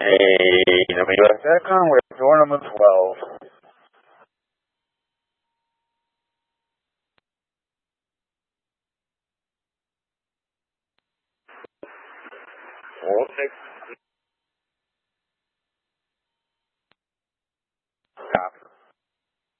Hey, WS Econ with door number 12. We'll take